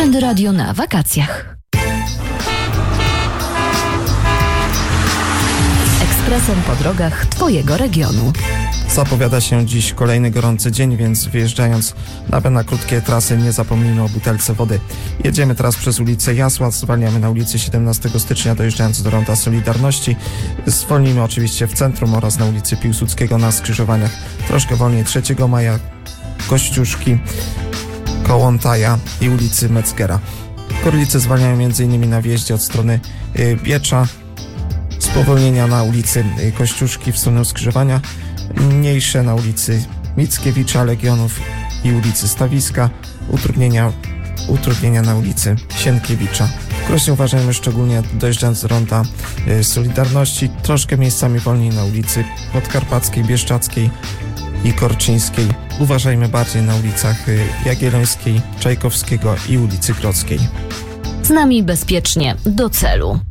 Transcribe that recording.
Trendy Radio na wakacjach. Ekspresem po drogach Twojego regionu. Zapowiada się dziś kolejny gorący dzień, więc wyjeżdżając nawet na krótkie trasy nie zapomnijmy o butelce wody. Jedziemy teraz przez ulicę Jasła, zwalniamy na ulicy 17 stycznia dojeżdżając do Ronda Solidarności. Zwolnimy oczywiście w centrum oraz na ulicy Piłsudskiego na skrzyżowaniach. Troszkę wolniej 3 maja, Kościuszki, Kołątaja i ulicy Metzgera. Korlice zwalniają m.in. na wjeździe od strony Biecza, spowolnienia na ulicy Kościuszki w stronę skrzyżowania, mniejsze na ulicy Mickiewicza, Legionów i ulicy Stawiska, utrudnienia na ulicy Sienkiewicza. W Krośnie uważajmy szczególnie dojeżdżając do Ronda Solidarności, troszkę miejscami wolniej na ulicy Podkarpackiej, Bieszczackiej i Korczyńskiej. Uważajmy bardziej na ulicach Jagiellońskiej, Czajkowskiego i ulicy Grodzkiej. Z nami bezpiecznie do celu.